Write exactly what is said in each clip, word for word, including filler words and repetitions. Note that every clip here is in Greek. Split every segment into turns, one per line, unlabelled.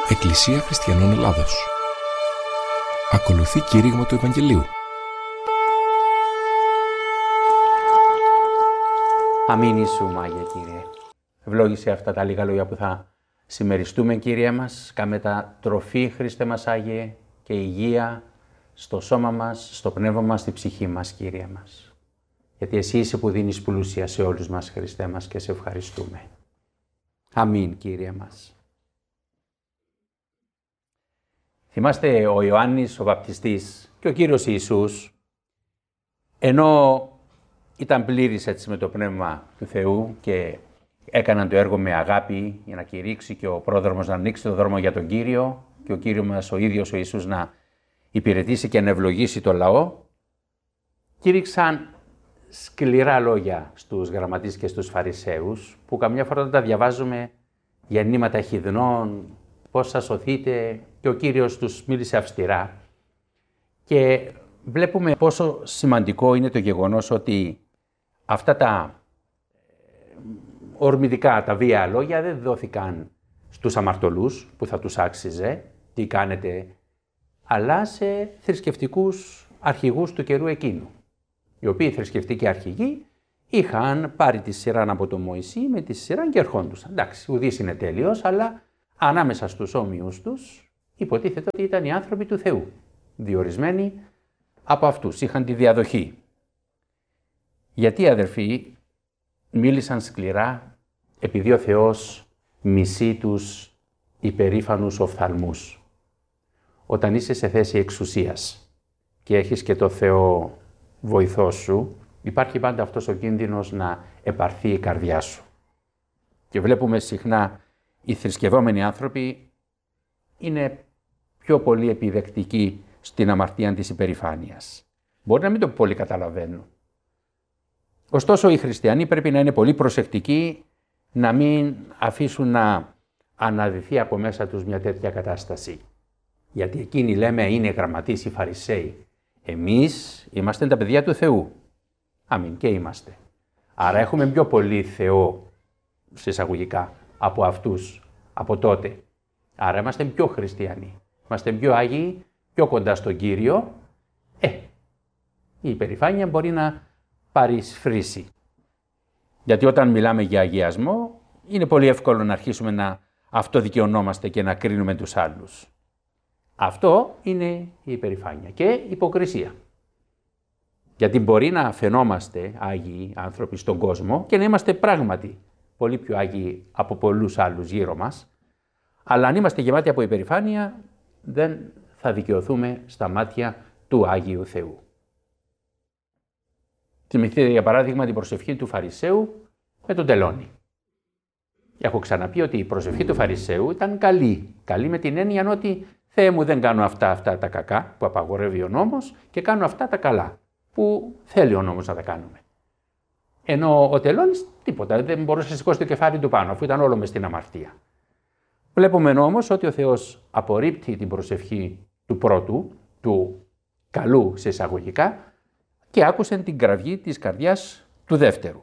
Εκκλησία Χριστιανών Ελλάδος. Ακολουθεί κήρυγμα του Ευαγγελίου.
Αμήν Ιησού, Μάγια Κύριε. Ευλόγησε αυτά τα λίγα λόγια που θα συμμεριστούμε, Κύριε μας. Κάμε τα τροφή, Χριστέ μας Άγιε, και υγεία στο σώμα μας, στο πνεύμα μας, στη ψυχή μας, Κύριε μας. Γιατί Εσύ είσαι που δίνεις πλούσια σε όλους μας, Χριστέ μας, και σε ευχαριστούμε. Αμήν, Κύριε μας. Θυμάστε ο Ιωάννης ο Βαπτιστής και ο Κύριος Ιησούς, ενώ ήταν πλήρης έτσι με το Πνεύμα του Θεού και έκαναν το έργο με αγάπη για να κηρύξει και ο πρόδρομος να ανοίξει το δρόμο για τον Κύριο και ο Κύριος μας ο ίδιος ο Ιησούς να υπηρετήσει και να ευλογήσει το λαό, κήρυξαν σκληρά λόγια στους γραμματείς και στους Φαρισαίους, που καμιά φορά δεν τα διαβάζουμε για νήματα χιδνών, πώς θα σωθείτε, και ο Κύριος τους μίλησε αυστηρά. Και βλέπουμε πόσο σημαντικό είναι το γεγονός ότι αυτά τα ορμητικά, τα βία λόγια δεν δόθηκαν στους αμαρτωλούς που θα τους άξιζε, τι κάνετε, αλλά σε θρησκευτικούς αρχηγούς του καιρού εκείνου. Οι οποίοι θρησκευτικοί αρχηγοί είχαν πάρει τη σειρά από τον Μωυσή με τη σειρά και ερχόντουσαν. Εντάξει, ουδής είναι τέλειος, αλλά ανάμεσα στους όμοιους τους υποτίθεται ότι ήταν οι άνθρωποι του Θεού. Διορισμένοι από αυτούς, είχαν τη διαδοχή. Γιατί, αδερφοί, μίλησαν σκληρά επειδή ο Θεός μισεί τους υπερήφανους οφθαλμούς. Όταν είσαι σε θέση εξουσίας και έχεις και το Θεό βοηθό σου, υπάρχει πάντα αυτός ο κίνδυνος να επαρθεί η καρδιά σου. Και βλέπουμε συχνά οι θρησκευόμενοι άνθρωποι είναι πιο πολύ επιδεκτικοί στην αμαρτία της υπερηφάνειας. Μπορεί να μην το πολύ καταλαβαίνουν. Ωστόσο, οι χριστιανοί πρέπει να είναι πολύ προσεκτικοί να μην αφήσουν να αναδυθεί από μέσα τους μια τέτοια κατάσταση. Γιατί εκείνοι, λέμε, είναι γραμματείς οι Φαρισαίοι. Εμείς είμαστε τα παιδιά του Θεού. Αμήν, και είμαστε. Άρα έχουμε πιο πολύ Θεό, σε εισαγωγικά, από αυτούς, από τότε. Άρα είμαστε πιο χριστιανοί. Είμαστε πιο Άγιοι, πιο κοντά στον Κύριο. Ε, η υπερηφάνεια μπορεί να παρισφρήσει. Γιατί όταν μιλάμε για αγιασμό, είναι πολύ εύκολο να αρχίσουμε να αυτοδικαιωνόμαστε και να κρίνουμε τους άλλους. Αυτό είναι η υπερηφάνεια και η υποκρισία. Γιατί μπορεί να φαινόμαστε Άγιοι άνθρωποι στον κόσμο και να είμαστε πράγματι πολύ πιο Άγιοι από πολλούς άλλους γύρω μας, αλλά αν είμαστε γεμάτοι από υπερηφάνεια, δεν θα δικαιωθούμε στα μάτια του Άγιου Θεού. Θυμηθείτε για παράδειγμα την προσευχή του Φαρισαίου με τον τελώνη. Έχω ξαναπεί ότι η προσευχή του Φαρισαίου ήταν καλή. Καλή με την έννοια ότι Θεέ μου, δεν κάνω αυτά, αυτά τα κακά που απαγορεύει ο νόμος και κάνω αυτά τα καλά που θέλει ο νόμος να τα κάνουμε. Ενώ ο τελώνης τίποτα, δεν μπορούσε να σηκώσει το κεφάλι του πάνω, αφού ήταν όλο μες στην αμαρτία. Βλέπουμε όμως ότι ο Θεός απορρίπτει την προσευχή του πρώτου, του καλού σε εισαγωγικά, και άκουσε την κραυγή της καρδιάς του δεύτερου.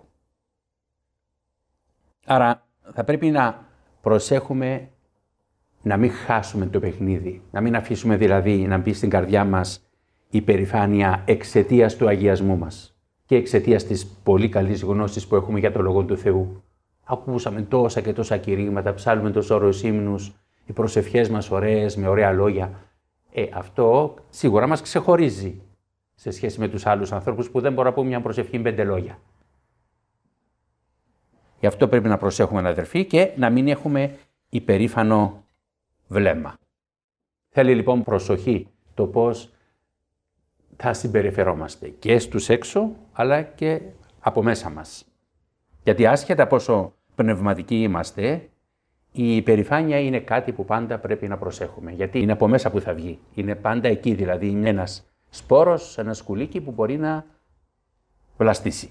Άρα θα πρέπει να προσέχουμε να μην χάσουμε το παιχνίδι, να μην αφήσουμε δηλαδή να μπει στην καρδιά μας η υπερηφάνεια εξαιτίας του αγιασμού μας και εξαιτίας της πολύ καλής γνώσης που έχουμε για το Λόγο του Θεού. Ακούσαμε τόσα και τόσα κηρύγματα, ψάλουμε τόσους ωραίους ύμνους, οι προσευχές μας ωραίες, με ωραία λόγια. Ε, αυτό σίγουρα μας ξεχωρίζει σε σχέση με τους άλλους ανθρώπους που δεν μπορούν να πούμε μια προσευχή με πέντε λόγια. Γι' αυτό πρέπει να προσέχουμε, αδερφοί, και να μην έχουμε υπερήφανο βλέμμα. Θέλει λοιπόν προσοχή το πώς θα συμπεριφερόμαστε και στους έξω, αλλά και από μέσα μας. Γιατί άσχετα πόσο πνευματικοί είμαστε, η υπερηφάνεια είναι κάτι που πάντα πρέπει να προσέχουμε. Γιατί είναι από μέσα που θα βγει. Είναι πάντα εκεί, δηλαδή είναι ένας σπόρος, ένα σκουλίκι που μπορεί να βλαστήσει.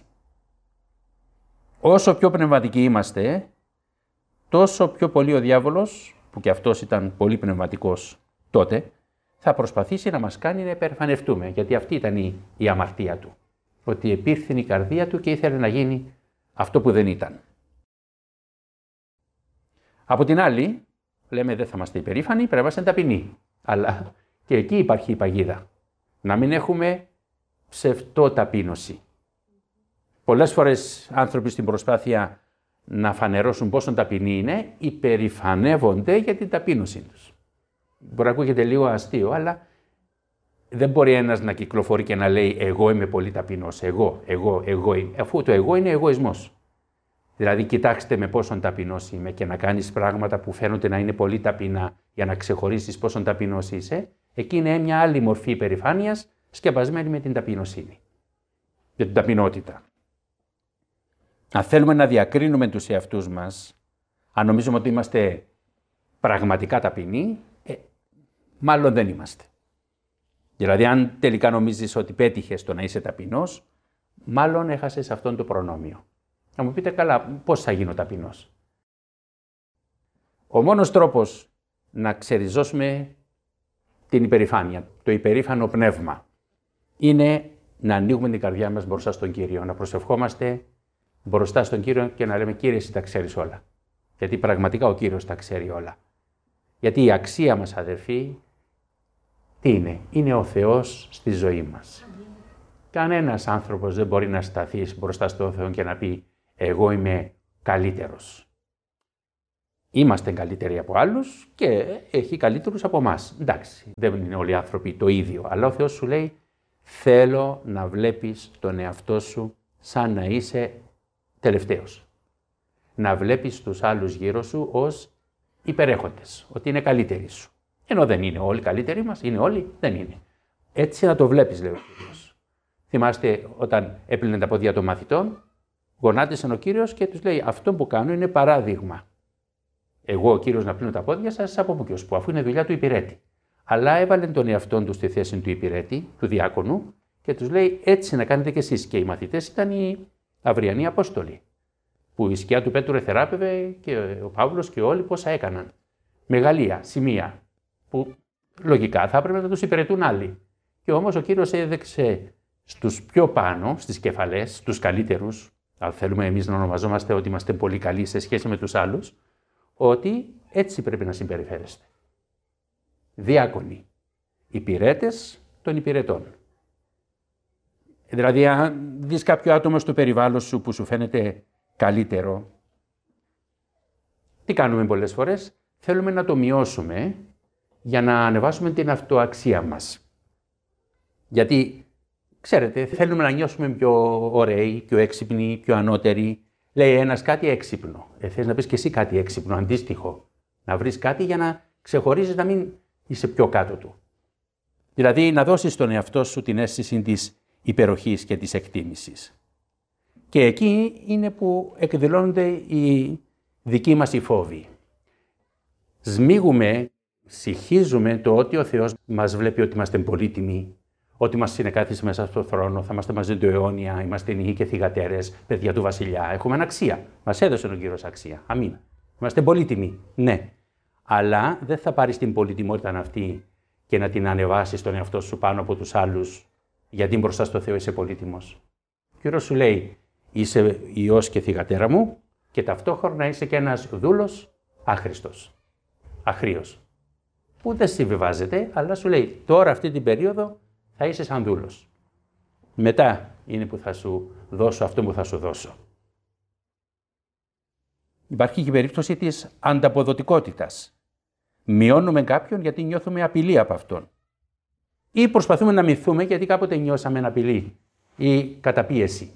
Όσο πιο πνευματικοί είμαστε, τόσο πιο πολύ ο διάβολος, που και αυτός ήταν πολύ πνευματικός τότε, θα προσπαθήσει να μας κάνει να υπερηφανευτούμε. Γιατί αυτή ήταν η, η αμαρτία του. Ότι επήρθην η καρδία του και ήθελε να γίνει αυτό που δεν ήταν. Από την άλλη, λέμε δεν θα είμαστε υπερήφανοι, πρέπει να είμαστε ταπεινοί. Αλλά και εκεί υπάρχει η παγίδα. Να μην έχουμε ψευτοταπείνωση. Πολλές φορές άνθρωποι στην προσπάθεια να φανερώσουν πόσο ταπεινοί είναι, υπερηφανεύονται για την ταπείνωσή τους. Μπορεί να ακούγεται λίγο αστείο, αλλά δεν μπορεί ένας να κυκλοφορεί και να λέει εγώ είμαι πολύ ταπεινός, εγώ, εγώ, εγώ είμαι. Αφού το εγώ είναι εγωισμός. Δηλαδή κοιτάξτε με πόσον ταπεινός είμαι και να κάνεις πράγματα που φαίνονται να είναι πολύ ταπεινά για να ξεχωρίσεις πόσον ταπεινός είσαι, εκεί είναι μια άλλη μορφή υπερηφάνειας σκεπασμένη με την ταπεινοσύνη. Για την ταπεινότητα. Αν θέλουμε να διακρίνουμε τους εαυτούς μας, αν νομίζουμε ότι είμαστε πραγματικά ταπεινοί, ε, μάλλον δεν είμαστε. Δηλαδή, αν τελικά νομίζεις ότι πέτυχες το να είσαι ταπεινός, μάλλον έχασες αυτόν το προνόμιο. Να μου πείτε, καλά, πώς θα γίνω ταπεινός. Ο μόνος τρόπος να ξεριζώσουμε την υπερηφάνεια, το υπερήφανο πνεύμα, είναι να ανοίγουμε την καρδιά μας μπροστά στον Κύριο, να προσευχόμαστε μπροστά στον Κύριο και να λέμε «Κύριε, εσύ τα ξέρεις όλα». Γιατί πραγματικά ο Κύριος τα ξέρει όλα. Γιατί η αξία μας, αδερφοί, τι είναι? Είναι ο Θεός στη ζωή μας. Κανένας άνθρωπος δεν μπορεί να σταθεί μπροστά στον Θεό και να πει «Εγώ είμαι καλύτερος». Είμαστε καλύτεροι από άλλους και έχει καλύτερους από εμάς. Εντάξει, δεν είναι όλοι οι άνθρωποι το ίδιο, αλλά ο Θεός σου λέει «Θέλω να βλέπεις τον εαυτό σου σαν να είσαι τελευταίος. Να βλέπεις τους άλλους γύρω σου ως υπερέχοντες, ότι είναι καλύτεροι σου. Ενώ δεν είναι όλοι καλύτεροι μας, είναι όλοι, δεν είναι. Έτσι να το βλέπεις, λέει ο Κύριος. Θυμάστε όταν έπλυνε τα πόδια των μαθητών, γονάτισαν ο Κύριος και τους λέει αυτό που κάνω είναι παράδειγμα. Εγώ ο Κύριος να πλύνω τα πόδια σας από πού και ως πού, αφού είναι δουλειά του υπηρέτη. Αλλά έβαλε τον εαυτόν του στη θέση του υπηρέτη, του διάκονου και τους λέει έτσι να κάνετε κι εσείς. Και οι μαθητές ήταν οι αυριανοί Απόστολοι, που η σκιά του Πέτρου εθεράπευε και ο Παύλος και όλοι πόσα έκαναν. Μεγαλεία, σημεία, που λογικά θα έπρεπε να τους υπηρετούν άλλοι. Και όμως ο Κύριος έδειξε στους πιο πάνω, στις κεφαλές, στους καλύτερους, αν θέλουμε εμείς να ονομαζόμαστε ότι είμαστε πολύ καλοί σε σχέση με τους άλλους, ότι έτσι πρέπει να συμπεριφέρεστε. Διάκονοι, υπηρέτες των υπηρετών. Δηλαδή, αν δεις κάποιο άτομο στο περιβάλλον σου που σου φαίνεται καλύτερο, τι κάνουμε πολλές φορές? Θέλουμε να το μειώσουμε για να ανεβάσουμε την αυτοαξία μας. Γιατί, ξέρετε, θέλουμε να νιώσουμε πιο ωραίοι, πιο έξυπνοι, πιο ανώτεροι. Λέει ένας κάτι έξυπνο. Ε, θες να πεις και εσύ κάτι έξυπνο, αντίστοιχο. Να βρεις κάτι για να ξεχωρίζεις, να μην είσαι πιο κάτω του. Δηλαδή, να δώσεις στον εαυτό σου την αίσθηση της υπεροχής και της εκτίμησης. Και εκεί είναι που εκδηλώνονται οι δικοί μας οι φόβοι. Σμίγουμε, συχίζουμε το ότι ο Θεός μας βλέπει ότι είμαστε πολύτιμοι, ότι μας συνεκάθισε μέσα στο θρόνο, θα είμαστε μαζί του αιώνια, είμαστε νηοί και θυγατέρες, παιδιά του βασιλιά. Έχουμε αξία. Μας έδωσε ο Κύριος αξία. Αμήν. Είμαστε πολύτιμοι. Ναι. Αλλά δεν θα πάρεις την πολυτιμότητα αυτή και να την ανεβάσεις τον εαυτό σου πάνω από τους άλλους, γιατί μπροστά στο Θεό είσαι πολύτιμος. Ο Κύριος σου λέει, είσαι ιός και θυγατέρα μου και ταυτόχρονα είσαι και ένας δούλος άχρηστος, αχρήος, που δεν συμβιβάζεται, αλλά σου λέει, τώρα αυτή την περίοδο θα είσαι σαν δούλος. Μετά είναι που θα σου δώσω αυτό που θα σου δώσω. Υπάρχει και η περίπτωση της ανταποδοτικότητας. Μειώνουμε κάποιον γιατί νιώθουμε απειλή από αυτόν. Ή προσπαθούμε να μυθούμε γιατί κάποτε νιώσαμε απειλή ή καταπίεση.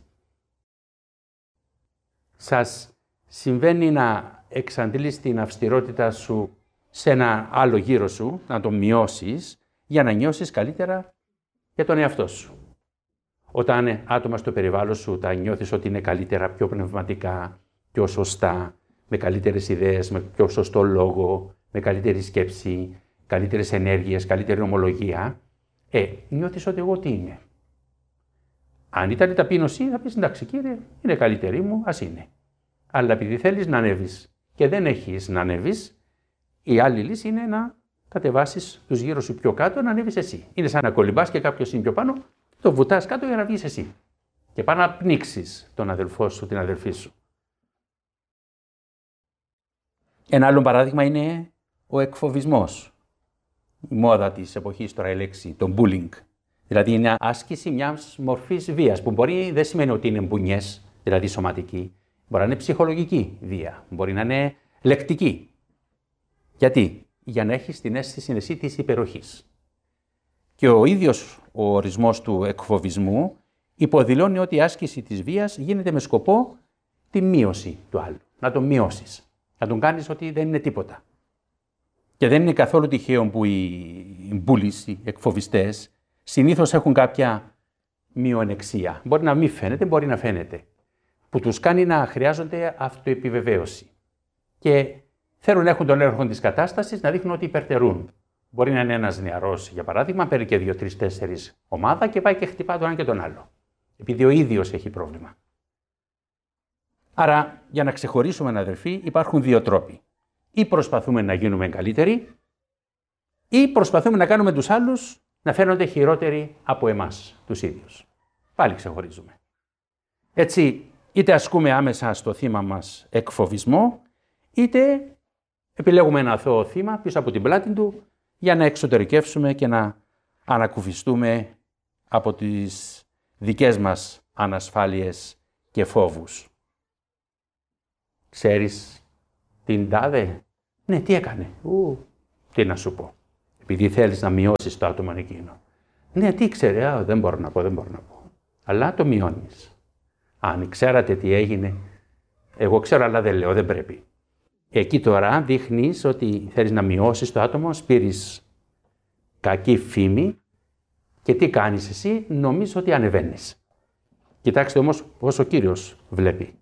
Σας συμβαίνει να εξαντλείς την αυστηρότητα σου σε ένα άλλο γύρο σου, να το μειώσεις για να νιώσεις καλύτερα για τον εαυτό σου. Όταν άτομα στο περιβάλλον σου τα νιώθεις ότι είναι καλύτερα, πιο πνευματικά, πιο σωστά, με καλύτερες ιδέες, με πιο σωστό λόγο, με καλύτερη σκέψη, καλύτερες ενέργειες, καλύτερη ομολογία, ε, νιώθεις ότι εγώ τι είμαι. Αν ήταν η ταπείνωση, θα πεις εντάξει κύριε, είναι καλύτερη μου, ας είναι. Αλλά επειδή θέλεις να ανέβεις και δεν έχεις να ανέβεις, η άλλη λύση είναι να κατεβάσεις τους γύρω σου πιο κάτω, να ανέβεις εσύ. Είναι σαν να κολυμπάς και κάποιος είναι πιο πάνω, το βουτάς κάτω για να βγεις εσύ. Και πάει να πνίξεις τον αδελφό σου, την αδελφή σου. Ένα άλλο παράδειγμα είναι ο εκφοβισμός. Η μόδα της εποχής τώρα η λέξη, το bullying. Δηλαδή είναι άσκηση μιας μορφής βίας που μπορεί, δεν σημαίνει ότι είναι μπουνιές, δηλαδή σωματική. Μπορεί να είναι ψυχολογική βία, μπορεί να είναι λεκτική. Γιατί? Για να έχεις την αίσθηση εσύ της υπεροχής. Και ο ίδιος ο ορισμός του εκφοβισμού υποδηλώνει ότι η άσκηση της βίας γίνεται με σκοπό τη μείωση του άλλου. Να τον μειώσεις. Να τον κάνεις ότι δεν είναι τίποτα. Και δεν είναι καθόλου τυχαίο που οι bullies, οι εκφοβιστές, συνήθως έχουν κάποια μειονεξία. Μπορεί να μην φαίνεται, μπορεί να φαίνεται. Που τους κάνει να χρειάζονται αυτοεπιβεβαίωση. Και θέλουν να έχουν τον έλεγχο της κατάστασης, να δείχνουν ότι υπερτερούν. Μπορεί να είναι ένας νεαρός, για παράδειγμα, παίρνει και δύο, τρεις, τέσσερις ομάδα και πάει και χτυπά τον ένα και τον άλλο. Επειδή ο ίδιος έχει πρόβλημα. Άρα, για να ξεχωρίσουμε, αδερφοί, υπάρχουν δύο τρόποι. Ή προσπαθούμε να γίνουμε καλύτεροι, ή προσπαθούμε να κάνουμε τους άλλους να φαίνονται χειρότεροι από εμάς, τους ίδιους. Πάλι ξεχωρίζουμε. Έτσι, είτε ασκούμε άμεσα στο θύμα μας εκφοβισμό, είτε επιλέγουμε ένα αθώο θύμα πίσω από την πλάτη του για να εξωτερικεύσουμε και να ανακουφιστούμε από τις δικές μας ανασφάλειες και φόβους. Ξέρεις την τάδε? Ναι, τι έκανε? Ου, τι να σου πω. Επειδή θέλεις να μειώσεις το άτομο εκείνο. Ναι, τι ξέρει? Α, δεν μπορώ να πω, δεν μπορώ να πω. Αλλά το μειώνεις. Αν ξέρατε τι έγινε, εγώ ξέρω αλλά δεν λέω, δεν πρέπει. Εκεί τώρα δείχνεις ότι θέλεις να μειώσεις το άτομο, σπείρεις κακή φήμη και τι κάνεις εσύ? Νομίζεις ότι ανεβαίνεις. Κοιτάξτε όμως πώς ο Κύριος βλέπει.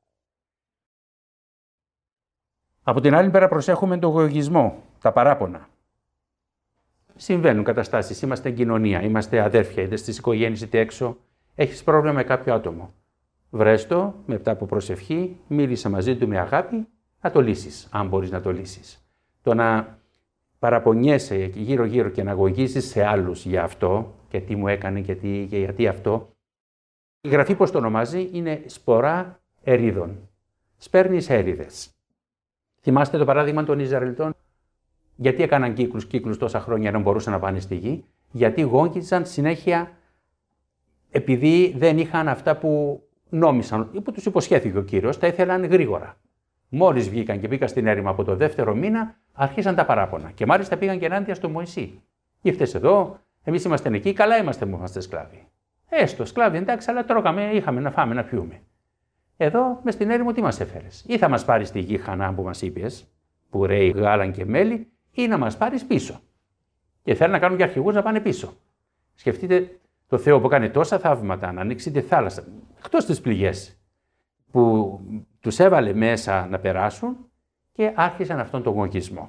Από την άλλη πέρα προσέχουμε τον γοητισμό, τα παράπονα. Συμβαίνουν καταστάσεις, είμαστε κοινωνία, είμαστε αδέρφια, είτε στις οικογένειες είτε έξω, έχεις πρόβλημα με κάποιο άτομο. Βρες το, μετά από προσευχή, μίλησε μαζί του με αγάπη, να το λύσεις, αν μπορείς να το λύσεις. Το να παραπονιέσαι γύρω-γύρω και να αγωγήσεις σε άλλους για αυτό και τι μου έκανε και, τι, και γιατί αυτό. Η Γραφή πώς το ονομάζει είναι σπορά ερίδων. Σπέρνεις έριδες. Θυμάστε το παράδειγμα των Ισραηλιτών? Γιατί έκαναν κύκλους, κύκλους τόσα χρόνια να μπορούσαν να πάνε στη γη? Γιατί γόγγιζαν συνέχεια επειδή δεν είχαν αυτά που νόμισαν, ή που τους υποσχέθηκε ο Κύριος, τα ήθελαν γρήγορα. Μόλις βγήκαν και μπήκαν στην έρημο από το δεύτερο μήνα, αρχίσαν τα παράπονα. Και μάλιστα πήγαν και ενάντια στο Μωυσή. Ήρθες εδώ, εμείς είμαστε εκεί, καλά είμαστε που είμαστε σκλάβοι. Έστω, σκλάβοι, εντάξει, αλλά τρώγαμε, είχαμε να φάμε, να πιούμε. Εδώ, μες στην έρημο, τι μας έφερες? Ή θα μας πάρεις τη γη Χανάν που μας είπες, που ρέει γάλα και μέλι, ή να μας πάρεις πίσω. Και θέλουν να κάνουν και αρχηγούς να πάνε πίσω. Σκεφτείτε το Θεό που κάνει τόσα θαύματα, να ανοίξει τη θάλασσα, εκτός τις πληγές, που τους έβαλε μέσα να περάσουν και άρχισαν αυτόν τον γογγισμό.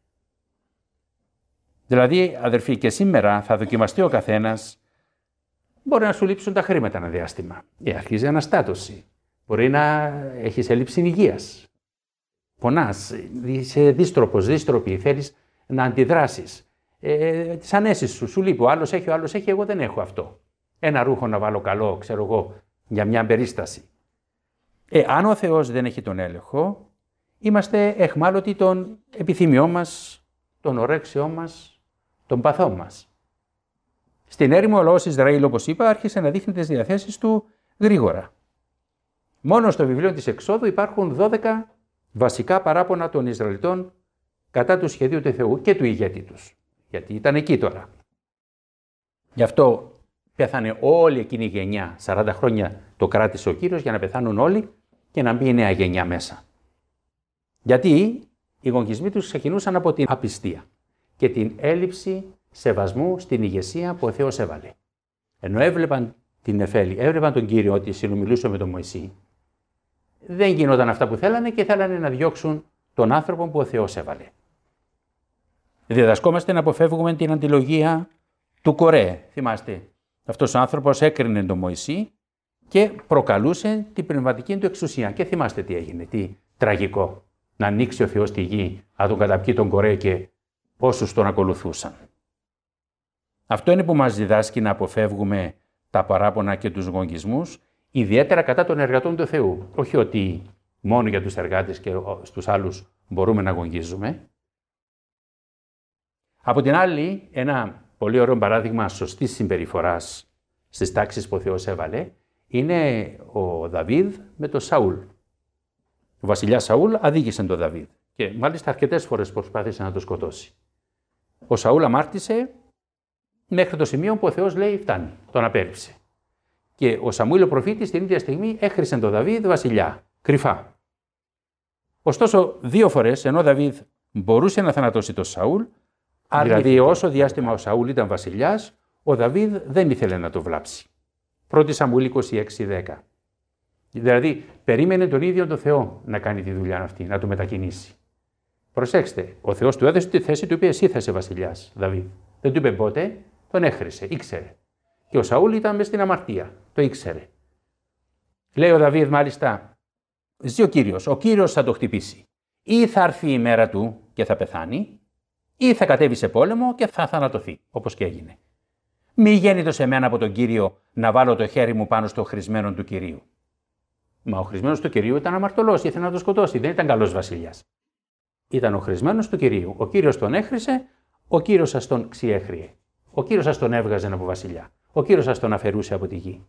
Δηλαδή, αδερφοί, και σήμερα θα δοκιμαστεί ο καθένας, μπορεί να σου λείψουν τα χρήματα ένα διάστημα. Ε, αρχίζει αναστάτωση. Μπορεί να έχεις έλλειψη υγείας. Πονάς, είσαι δίστροπος, δίστροπη, θέλεις να αντιδράσεις. Ε, τις ανέσεις σου, σου λείπει. Ο άλλος έχει, ο άλλος έχει, εγώ δεν έχω αυτό. Ένα ρούχο να βάλω καλό, ξέρω εγώ, για μια περίσταση. Ε, αν ο Θεός δεν έχει τον έλεγχο, είμαστε εχμάλωτοι των επιθυμιών μας, των ορέξεών μας, των παθών μας. Στην έρημο ο λαός Ισραήλ, όπως είπα, άρχισε να δείχνει τις διαθέσεις του γρήγορα. Μόνο στο βιβλίο της Εξόδου υπάρχουν δώδεκα βασικά παράπονα των Ισραηλιτών κατά του σχεδίου του Θεού και του ηγέτη τους. Γιατί ήταν εκεί τώρα. Γι' αυτό πέθανε όλη εκείνη η γενιά. σαράντα χρόνια το κράτησε ο Κύριος για να πεθάνουν όλοι και να μπει η νέα γενιά μέσα. Γιατί οι γογγισμοί τους ξεκινούσαν από την απιστία και την έλλειψη σεβασμού στην ηγεσία που ο Θεός έβαλε. Ενώ έβλεπαν την Νεφέλη, έβλεπαν τον Κύριο ότι συνομιλούσε με τον Μωυσή, δεν γινόταν αυτά που θέλανε και θέλανε να διώξουν τον άνθρωπο που ο Θεός έβαλε. Διδασκόμαστε να αποφεύγουμε την αντιλογία του Κορέ. Θυμάστε, αυτός ο άνθρωπος έκρινε τον Μωυσή και προκαλούσε την πνευματική του εξουσία. Και θυμάστε τι έγινε, τι τραγικό. Να ανοίξει ο Θεός τη γη, να τον καταπιεί τον Κορέ και όσους τον ακολουθούσαν. Αυτό είναι που μας διδάσκει να αποφεύγουμε τα παράπονα και τους γογγισμούς, ιδιαίτερα κατά των εργατών του Θεού. Όχι ότι μόνο για τους εργάτες και στους άλλους μπορούμε να γογγίζουμε. Από την άλλη, ένα πολύ ωραίο παράδειγμα σωστής συμπεριφοράς στις τάξεις που ο Θεός έβαλε είναι ο Δαβίδ με τον Σαούλ. Ο βασιλιάς Σαούλ αδίκησε τον Δαβίδ και μάλιστα αρκετές φορές προσπάθησε να τον σκοτώσει. Ο Σαούλ αμάρτησε μέχρι το σημείο που ο Θεός λέει φτάνει, τον απέρριψε. Και ο Σαμουήλ ο προφήτης την ίδια στιγμή έχρισε τον Δαβίδ βασιλιά, κρυφά. Ωστόσο, δύο φορές, ενώ ο Δαβίδ μπορούσε να θανατώσει τον Σαούλ, δηλαδή όσο διάστημα ο Σαούλ ήταν βασιλιάς, ο Δαβίδ δεν ήθελε να το βλάψει. πρώτη Σαμουήλ είκοσι έξι δέκα. Δηλαδή, περίμενε τον ίδιο τον Θεό να κάνει τη δουλειά αυτή, να το μετακινήσει. Προσέξτε, ο Θεός του έδωσε τη θέση, του είπε: εσύ θα είσαι βασιλιάς, Δαβίδ. Δεν του είπε πότε, τον έχρισε, ήξερε. Και ο Σαούλ ήταν μες στην αμαρτία, το ήξερε. Λέει ο Δαβίδ, μάλιστα, ζει ο Κύριος, ο Κύριος θα το χτυπήσει. Ή θα έρθει η μέρα του και θα πεθάνει, ή θα κατέβει σε πόλεμο και θα θανατωθεί, όπως και έγινε. Μη γέννητο σε μένα από τον Κύριο να βάλω το χέρι μου πάνω στο χρησμένο του Κυρίου. Μα ο χρησμένος του Κυρίου ήταν αμαρτωλός, ήθελε να τον σκοτώσει, δεν ήταν καλός βασιλιάς. Ήταν ο χρησμένος του Κυρίου. Ο Κύριος τον έχρισε, ο Κύριος σας τον ξιέχριε. Ο Κύριος σας τον έβγαζε από βασιλιά. Ο Κύριος σας τον αφαιρούσε από τη γη.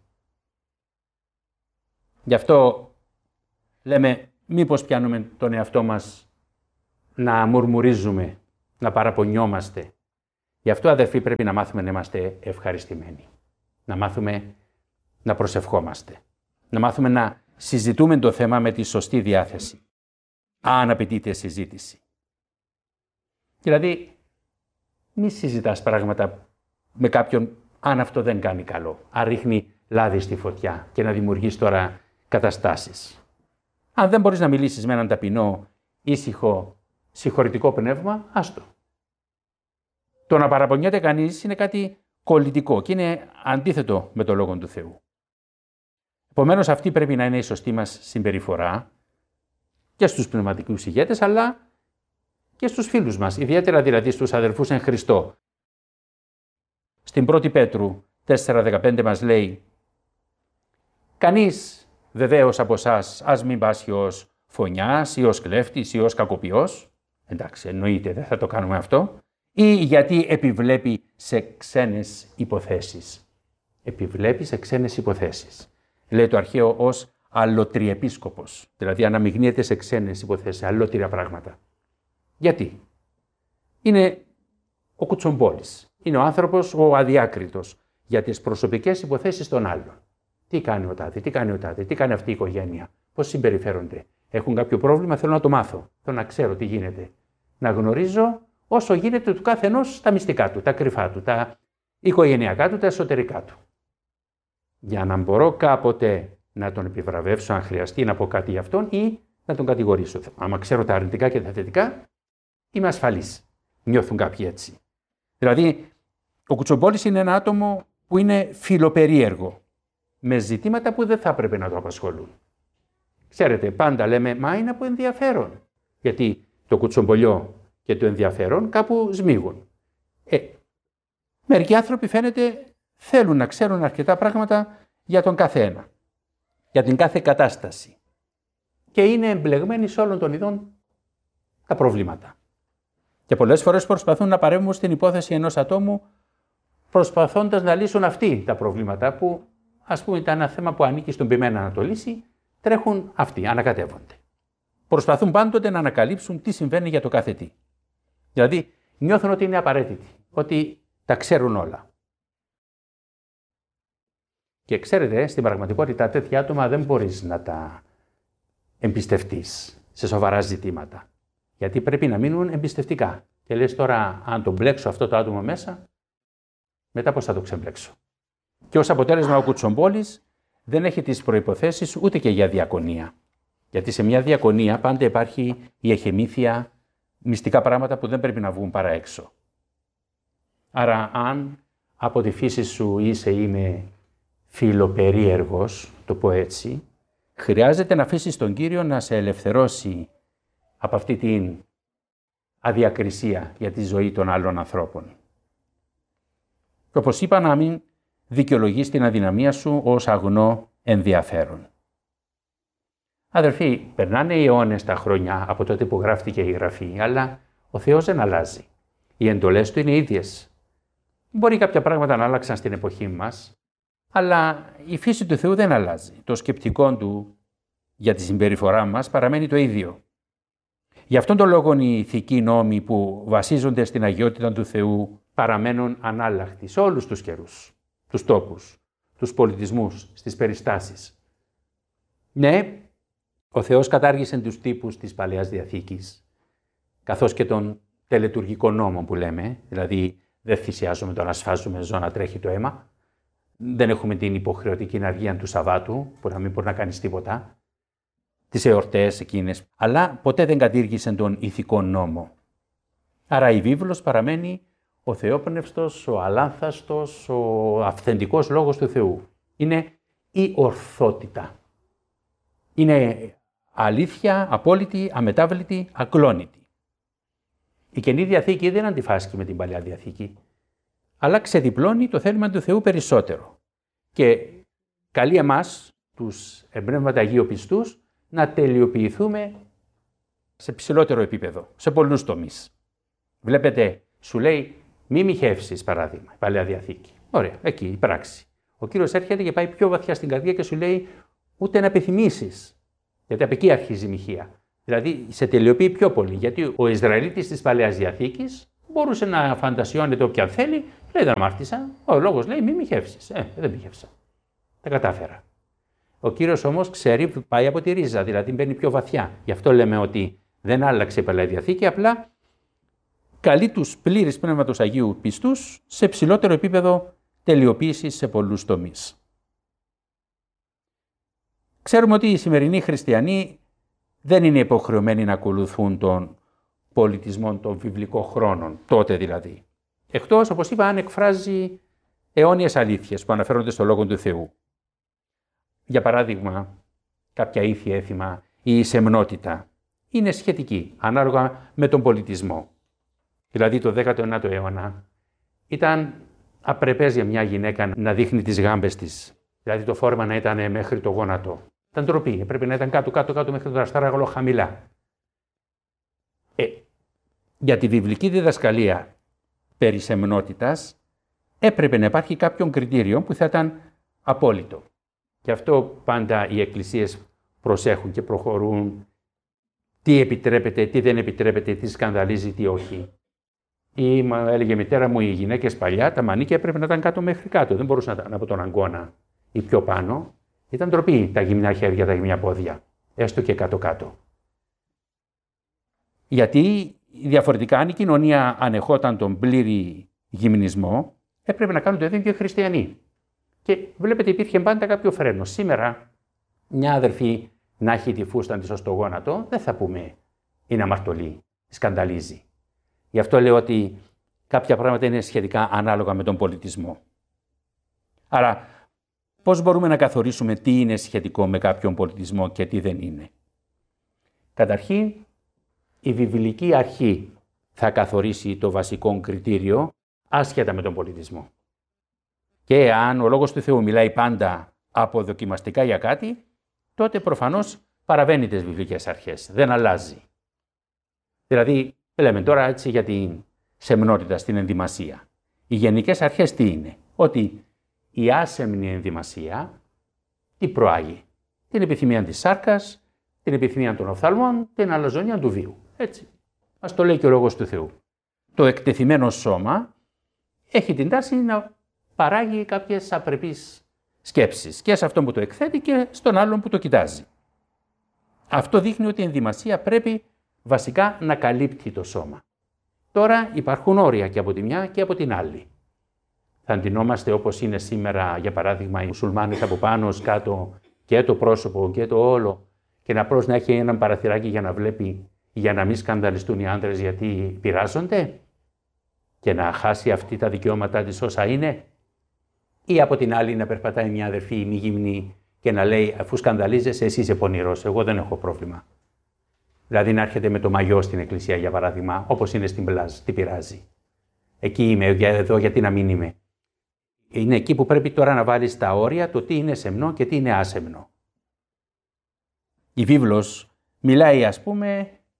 Γι' αυτό λέμε, μήπως πιάνουμε τον εαυτό μας να μουρμουρίζουμε, να παραπονιόμαστε. Γι' αυτό, αδερφοί, πρέπει να μάθουμε να είμαστε ευχαριστημένοι. Να μάθουμε να προσευχόμαστε. Να μάθουμε να συζητούμε το θέμα με τη σωστή διάθεση. Αν απαιτείται συζήτηση. Δηλαδή, μη συζητάς πράγματα με κάποιον αν αυτό δεν κάνει καλό. Αν ρίχνει λάδι στη φωτιά και να δημιουργείς τώρα καταστάσεις. Αν δεν μπορείς να μιλήσεις με έναν ταπεινό, ήσυχο, συγχωρητικό πνεύμα, άστο. Το να παραπονιέται κανείς είναι κάτι κολλητικό και είναι αντίθετο με το Λόγο του Θεού. Επομένως, αυτή πρέπει να είναι η σωστή μας συμπεριφορά και στους πνευματικούς ηγέτες, αλλά και στους φίλους μας, ιδιαίτερα δηλαδή στους αδελφούς εν Χριστώ. Στην πρώτη Πέτρου τέσσερα δεκαπέντε μας λέει «Κανείς βεβαίως από εσάς ας μην πάσχει ως φωνιάς ή ως κλέφτης ή ως κακοποιός». Εντάξει, εννοείται, δεν θα το κάνουμε αυτό. Ή γιατί επιβλέπει σε ξένες υποθέσεις. Επιβλέπει σε ξένες υποθέσεις. Λέει το αρχαίο ως αλλοτριεπίσκοπος, δηλαδή αναμειγνύεται σε ξένες υποθέσεις, αλλότρια πράγματα. Γιατί? Είναι ο κουτσομπόλης. Είναι ο άνθρωπος ο αδιάκριτος για τις προσωπικές υποθέσεις των άλλων. Τι κάνει ο τάδε, τι κάνει ο τάδε, τι κάνει αυτή η οικογένεια, πώς συμπεριφέρονται. Έχουν κάποιο πρόβλημα, θέλω να το μάθω. Θέλω να ξέρω τι γίνεται. Να γνωρίζω όσο γίνεται του καθενός τα μυστικά του, τα κρυφά του, τα οικογενειακά του, τα εσωτερικά του. Για να μπορώ κάποτε να τον επιβραβεύσω, αν χρειαστεί να πω κάτι για αυτόν ή να τον κατηγορήσω. Άμα ξέρω τα αρνητικά και τα θετικά, είμαι ασφαλής. Νιώθουν κάποιοι έτσι. Δηλαδή, ο κουτσομπόλης είναι ένα άτομο που είναι φιλοπερίεργο, με ζητήματα που δεν θα έπρεπε να το απασχολούν. Ξέρετε, πάντα λέμε, μα είναι από ενδιαφέρον. Γιατί το κουτσομπολιό και το ενδιαφέρον κάπου σμίγουν. Ε, μερικοί άνθρωποι φαίνεται θέλουν να ξέρουν αρκετά πράγματα για τον καθένα, για την κάθε κατάσταση. Και είναι εμπλεγμένοι σε όλων των ειδών τα προβλήματα. Και πολλές φορές προσπαθούν να παρέμβουν στην υπόθεση ενός ατόμου, προσπαθώντας να λύσουν αυτοί τα προβλήματα που, ας πούμε, ήταν ένα θέμα που ανήκει στον ποιμένα να το λύσει, τρέχουν αυτοί, ανακατεύονται. Προσπαθούν πάντοτε να ανακαλύψουν τι συμβαίνει για το κάθε τι. Δηλαδή, νιώθουν ότι είναι απαραίτητοι, ότι τα ξέρουν όλα. Και ξέρετε, στην πραγματικότητα τέτοια άτομα δεν μπορείς να τα εμπιστευτείς σε σοβαρά ζητήματα. Γιατί πρέπει να μείνουν εμπιστευτικά. Και λες τώρα, αν τον μπλέξω αυτό το άτομο μέσα, μετά πώς θα το ξεμπλέξω. Και ως αποτέλεσμα ο κουτσομπόλης δεν έχει τις προϋποθέσεις ούτε και για διακονία. Γιατί σε μια διακονία πάντα υπάρχει η εχεμήθεια, μυστικά πράγματα που δεν πρέπει να βγουν παρά έξω. Άρα αν από τη φύση σου είσαι είμαι φιλοπερίεργος, το πω έτσι, χρειάζεται να αφήσεις τον Κύριο να σε ελευθερώσει από αυτή την αδιακρισία για τη ζωή των άλλων ανθρώπων. Και όπως είπα, να μην δικαιολογείς την αδυναμία σου ως αγνό ενδιαφέρον. Αδερφοί, περνάνε οι αιώνες τα χρόνια από τότε που γράφτηκε η Γραφή, αλλά ο Θεός δεν αλλάζει. Οι εντολές του είναι ίδιες. Μπορεί κάποια πράγματα να άλλαξαν στην εποχή μας, αλλά η φύση του Θεού δεν αλλάζει. Το σκεπτικό του για τη συμπεριφορά μας παραμένει το ίδιο. Γι' αυτόν τον λόγο οι ηθικοί νόμοι που βασίζονται στην αγιότητα του Θεού παραμένουν ανάλλαχτοι σε όλους τους καιρούς, τους τόπους, τους πολιτισμούς, στις περιστάσεις. Ναι, ο Θεός κατάργησε τους τύπους της Παλαιάς Διαθήκης, καθώς και τον τελετουργικό νόμο που λέμε, δηλαδή δεν θυσιάζουμε το να σφάζουμε ζώα να τρέχει το αίμα, δεν έχουμε την υποχρεωτική αργία του Σαββάτου, που να μην μπορεί να κάνεις τίποτα, τις εορτές εκείνες, αλλά ποτέ δεν κατήργησε τον ηθικό νόμο. Άρα η βίβλος παραμένει ο θεόπνευστος, ο αλάνθαστος, ο αυθεντικός λόγος του Θεού. Είναι η ορθότητα. Είναι αλήθεια, απόλυτη, αμετάβλητη, ακλόνητη. Η Καινή Διαθήκη δεν αντιφάσκει με την Παλαιά Διαθήκη, αλλά ξεδιπλώνει το θέλημα του Θεού περισσότερο. Και καλεί εμάς, τους εμπνεύματα Αγίου πιστούς, να τελειοποιηθούμε σε ψηλότερο επίπεδο, σε πολλούς τομείς. Βλέπετε, σου λέει μη μοιχεύσεις, παράδειγμα, η Παλαιά Διαθήκη. Ωραία, εκεί η πράξη. Ο Κύριος έρχεται και πάει πιο βαθιά στην καρδιά και σου λέει ούτε να επιθυμήσεις, γιατί από εκεί αρχίζει η μοιχεία. Δηλαδή σε τελειοποιεί πιο πολύ, γιατί ο Ισραηλίτης της Παλαιάς Διαθήκης μπορούσε να φαντασιώνεται όποια θέλει, λέει δεν αμάρτησα. Ο λόγος λέει μη μοιχεύσεις. Ε, δεν μοιχεύσα. Τα κατάφερα. Ο Κύριος όμως ξέρει, πάει από τη ρίζα, δηλαδή μπαίνει πιο βαθιά. Γι' αυτό λέμε ότι δεν άλλαξε η Παλαιά Διαθήκη, απλά καλεί τους πλήρεις Πνεύματος Αγίου πιστούς σε ψηλότερο επίπεδο τελειοποίησης σε πολλούς τομείς. Ξέρουμε ότι οι σημερινοί χριστιανοί δεν είναι υποχρεωμένοι να ακολουθούν τον πολιτισμό των βιβλικών χρόνων, τότε δηλαδή. Εκτός, όπως είπα, αν εκφράζει αιώνιες αλήθειες που αναφέρονται στο Λόγο του Θεού. Για παράδειγμα, κάποια ήθη έθιμα ή η σεμνότητα είναι σχετική, ανάλογα με τον πολιτισμό. Δηλαδή το δέκατο ένατο αιώνα ήταν απρεπές για μια γυναίκα να δείχνει τις γάμπες της. Δηλαδή το φόρμα να ήταν μέχρι το γόνατο. Ήταν ντροπή, πρέπει να ήταν κάτω, κάτω, κάτω μέχρι το αστράγαλο χαμηλά. Ε, για τη βιβλική διδασκαλία περί σεμνότητας έπρεπε να υπάρχει κάποιον κριτήριο που θα ήταν απόλυτο. Γι' αυτό πάντα οι εκκλησίες προσέχουν και προχωρούν τι επιτρέπεται, τι δεν επιτρέπεται, τι σκανδαλίζει, τι όχι. Ή μα έλεγε η μητέρα μου, οι γυναίκες παλιά, τα μανίκια έπρεπε να ήταν κάτω μέχρι κάτω. Δεν μπορούσαν να ήταν από τον αγκώνα ή πιο πάνω. Ήταν ντροπή τα γυμνά χέρια, τα γυμνά πόδια. Έστω και κάτω-κάτω. Γιατί διαφορετικά, αν η κοινωνία ανεχόταν τον πλήρη γυμνισμό, έπρεπε να κάνουν το ίδιο και οι χριστιανοί. Και βλέπετε, υπήρχε πάντα κάποιο φρένο. Σήμερα, μια αδερφή να έχει τη φούστα της ως το γόνατο, δεν θα πούμε είναι αμαρτωλή, σκανδαλίζει. Γι' αυτό λέω ότι κάποια πράγματα είναι σχετικά ανάλογα με τον πολιτισμό. Άρα, πώς μπορούμε να καθορίσουμε τι είναι σχετικό με κάποιον πολιτισμό και τι δεν είναι. Καταρχήν, η βιβλική αρχή θα καθορίσει το βασικό κριτήριο άσχετα με τον πολιτισμό. Και αν ο Λόγος του Θεού μιλάει πάντα αποδοκιμαστικά για κάτι, τότε προφανώς παραβαίνει τις βιβλικές αρχές, δεν αλλάζει. Δηλαδή, λέμε τώρα έτσι για την σεμνότητα στην ενδυμασία. Οι γενικές αρχές τι είναι? Ότι η άσεμνη ενδυμασία τι προάγει? Την επιθυμία της σάρκας, την επιθυμία των οφθαλμών, την αλαζονία του βίου. Έτσι. Ας το λέει και ο Λόγος του Θεού. Το εκτεθειμένο σώμα έχει την τάση να παράγει κάποιες απρεπείς σκέψεις και σε αυτόν που το εκθέτει και στον άλλον που το κοιτάζει. Αυτό δείχνει ότι η ενδυμασία πρέπει βασικά να καλύπτει το σώμα. Τώρα υπάρχουν όρια και από τη μια και από την άλλη. Θα αντινόμαστε όπως είναι σήμερα, για παράδειγμα, οι μουσουλμάνες από πάνω ως κάτω και το πρόσωπο και το όλο και να προς να έχει έναν παραθυράκι για να βλέπει, για να μην σκανδαλιστούν οι άντρες γιατί πειράζονται και να χάσει αυτή τα δικαιώματά της όσα είναι. Ή από την άλλη να περπατάει μια αδερφή μη γυμνή και να λέει αφού σκανδαλίζεσαι εσύ είσαι πονηρός, εγώ δεν έχω πρόβλημα. Δηλαδή να έρχεται με το μαγιό στην εκκλησία για παράδειγμα, όπως είναι στην πλάζ, τι πειράζει. Εκεί είμαι, εδώ γιατί να μην είμαι. Είναι εκεί που πρέπει τώρα να βάλεις τα όρια, το τι είναι σεμνό και τι είναι άσεμνο. Η βίβλος μιλάει ας πούμε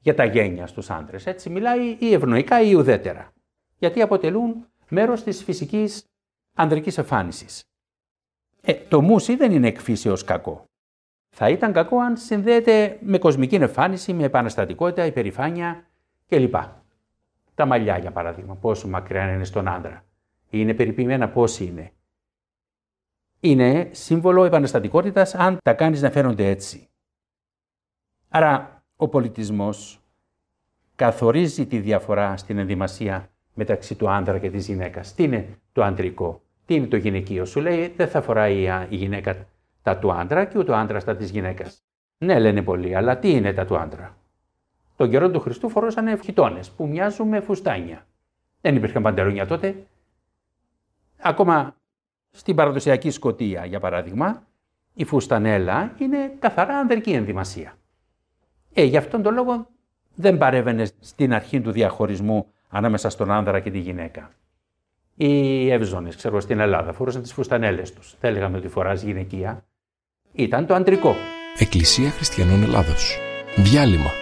για τα γένια στους άντρες. Έτσι μιλάει ή ευνοϊκά ή ουδέτερα. Γιατί αποτελούν μέρος της φυσικής ανδρικής εμφάνισης. Ε, το μουσι δεν είναι εκ φύσεως κακό. Θα ήταν κακό αν συνδέεται με κοσμική εμφάνιση, με επαναστατικότητα, υπερηφάνεια κλπ. Τα μαλλιά, για παράδειγμα, πόσο μακριά είναι στον άντρα. Είναι περιποιημένα, πώς είναι. Είναι σύμβολο επαναστατικότητας αν τα κάνεις να φαίνονται έτσι. Άρα ο πολιτισμός καθορίζει τη διαφορά στην ενδυμασία μεταξύ του άντρα και της γυναίκας. Τι είναι το αντρικό, τι είναι το γυναικείο. Σου λέει δεν θα φοράει η γυναίκα τα του άντρα και ούτε ο άντρας τα της γυναίκας. Ναι, λένε πολλοί, αλλά τι είναι τα του άντρα. Τον καιρό του Χριστού φορούσαν χιτώνες που μοιάζουν με φουστάνια. Δεν υπήρχαν παντελόνια τότε. Ακόμα στην παραδοσιακή Σκωτία, για παράδειγμα, η φουστανέλα είναι καθαρά ανδρική ενδυμασία. Ε, γι' αυτόν τον λόγο δεν παρέβαινε στην αρχή του διαχωρισμού ανάμεσα στον άνδρα και τη γυναίκα. Οι Εύζωνες, ξέρω, στην Ελλάδα φορούσαν τις φουστανέλες τους. Δεν έλεγαμε ότι φοράς γυναικεία. Ήταν το αντρικό.
Εκκλησία Χριστιανών Ελλάδος. Διάλειμμα.